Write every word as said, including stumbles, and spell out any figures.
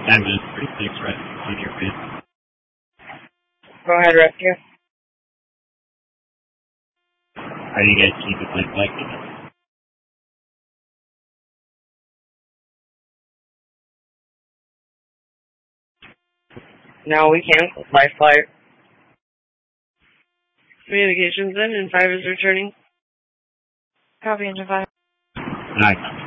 Ambulance thirty-six, right on your feet. Go ahead, rescue. How do you guys keep it like collected? No, we can't. By flight. Communications in, and five is returning. Copy, engine five. Nice.